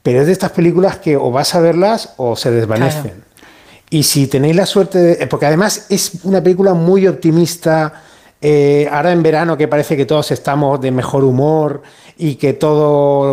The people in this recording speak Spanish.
pero es de estas películas que o vas a verlas o se desvanecen. Claro. Y si tenéis la suerte de... Porque además es una película muy optimista. Ahora en verano que parece que todos estamos de mejor humor y que todo